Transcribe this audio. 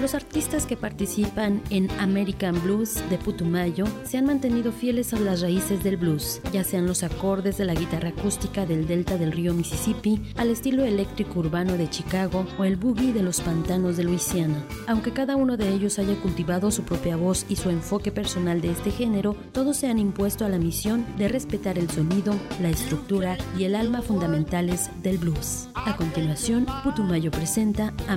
Los artistas que participan en American Blues de Putumayo se han mantenido fieles a las raíces del blues, ya sean los acordes de la guitarra acústica del delta del río Mississippi, al estilo eléctrico urbano de Chicago o el boogie de los pantanos de Luisiana. Aunque cada uno de ellos haya cultivado su propia voz y su enfoque personal de este género, todos se han impuesto a la misión de respetar el sonido, la estructura y el alma fundamentales del blues. A continuación, Putumayo presenta